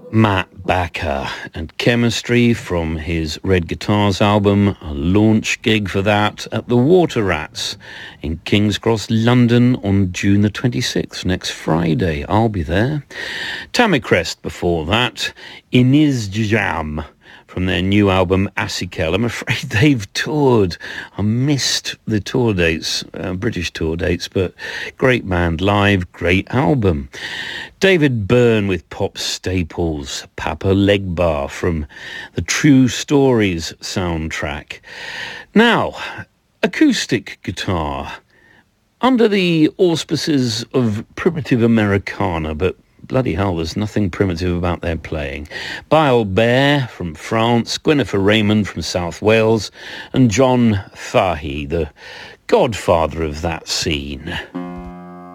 Matt Backer and Chemistry from his Red Guitars album, a launch gig for that at the Water Rats in King's Cross, London on June the 26th, next Friday. I'll be there. Tamicrest before that, Iniz Jam from their new album Asikel. I'm afraid they've toured. I missed the tour dates, British tour dates, but great band live, great album. David Byrne with pop staples, Papa Legbar from the True Stories soundtrack. Now, acoustic guitar under the auspices of Primitive Americana, but bloody hell, there's nothing primitive about their playing. Bile Bear from France, Gwyneth Raymond from South Wales, and John Fahey, the godfather of that scene.